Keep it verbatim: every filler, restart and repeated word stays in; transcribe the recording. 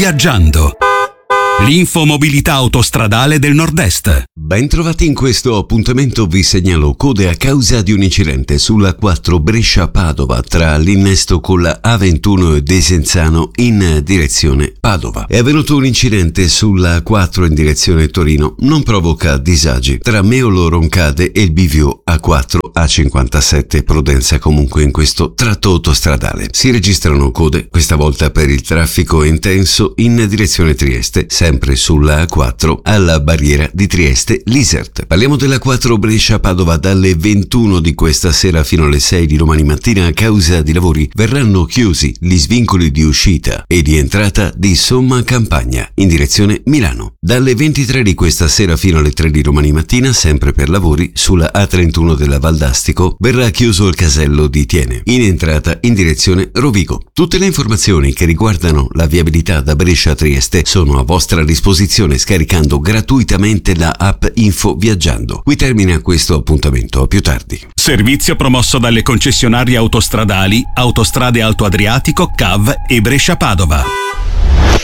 Viaggiando. L'infomobilità autostradale del Nord-Est. Ben trovati in questo appuntamento, vi segnalo code a causa di un incidente sulla quattro Brescia-Padova tra l'innesto con la A ventuno e Desenzano in direzione Padova. È avvenuto un incidente sulla quattro in direzione Torino, non provoca disagi. Tra Meolo Roncade e il bivio A quattro A cinquantasette, prudenza comunque in questo tratto autostradale. Si registrano code, questa volta per il traffico intenso in direzione Trieste, sempre sulla A quattro alla barriera di Trieste-Lisert. Parliamo della quattro Brescia-Padova. Dalle ventuno di questa sera fino alle sei di domani mattina, a causa di lavori, verranno chiusi gli svincoli di uscita e di entrata di Somma Campagna in direzione Milano. Dalle ventitré di questa sera fino alle tre di domani mattina, sempre per lavori, sulla A trentuno della Valdastico verrà chiuso il casello di Tiene in entrata in direzione Rovigo. Tutte le informazioni che riguardano la viabilità da Brescia a Trieste sono a vostra disposizione scaricando gratuitamente la app Info Viaggiando. Qui termina questo appuntamento, a più tardi. Servizio promosso dalle concessionarie autostradali Autostrade Alto Adriatico, C A V e Brescia Padova.